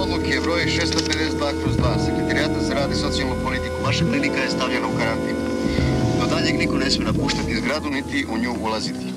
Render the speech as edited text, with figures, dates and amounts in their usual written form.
odluke broj 652/2 Sekretarijata za rad i socijalnu politiku, vaša klinika je stavljena u karantin. Do daljeg niko ne sme napuštati zgradu niti u nju ulaziti.